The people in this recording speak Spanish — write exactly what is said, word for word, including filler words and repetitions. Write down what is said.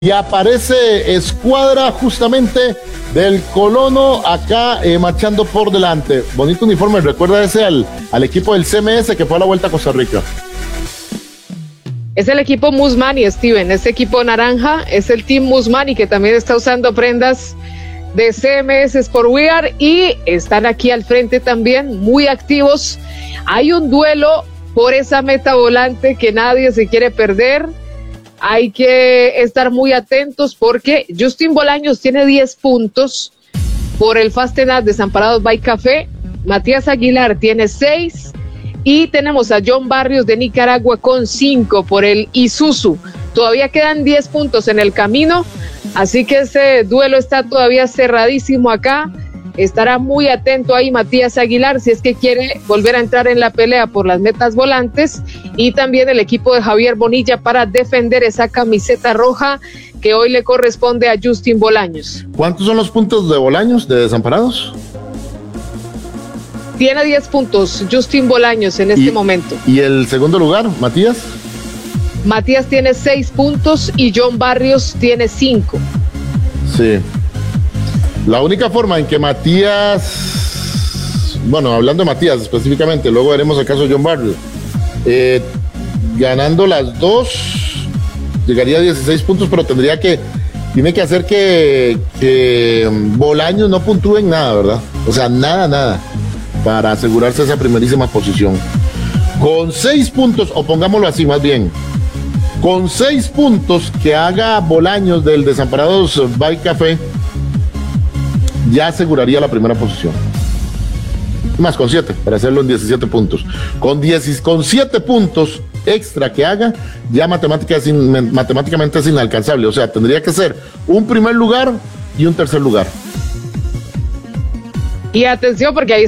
Y aparece escuadra justamente del colono acá eh, marchando por delante. Bonito uniforme, recuerda ese al, al equipo del C M S que fue a la Vuelta a Costa Rica. Es el equipo Musmani, Steven, este equipo naranja es el Team Musmani que también está usando prendas de C M S Sport Wear y están aquí al frente también, muy activos. Hay un duelo por esa meta volante que nadie se quiere perder. Hay que estar muy atentos porque Justin Bolaños tiene diez puntos por el Fastenal Desamparados by Café. Matías Aguilar tiene seis y tenemos a John Barrios de Nicaragua con cinco por el Isuzu. Todavía quedan diez puntos en el camino, así que ese duelo está todavía cerradísimo acá. Estará muy atento ahí Matías Aguilar si es que quiere volver a entrar en la pelea por las metas volantes, y también el equipo de Javier Bonilla para defender esa camiseta roja que hoy le corresponde a Justin Bolaños. ¿Cuántos son los puntos de Bolaños, de Desamparados? Tiene diez puntos Justin Bolaños en este ¿Y, momento. ¿Y el segundo lugar, Matías? Matías tiene seis puntos y John Barrios tiene cinco. Sí. La única forma en que Matías, bueno, hablando de Matías específicamente, luego veremos el caso de John Barrios, eh, ganando las dos, llegaría a dieciséis puntos, pero tendría que, tiene que hacer que, que Bolaños no puntúe en nada, ¿verdad? O sea, nada, nada, para asegurarse esa primerísima posición. Con seis puntos, o pongámoslo así más bien, con seis puntos que haga Bolaños del Desamparados by Café, ya aseguraría la primera posición. Más con siete, para hacerlo en diecisiete puntos. Con, diez, con siete puntos extra que haga, ya matemática es in, matemáticamente es inalcanzable. O sea, tendría que ser un primer lugar y un tercer lugar. Y atención, porque ahí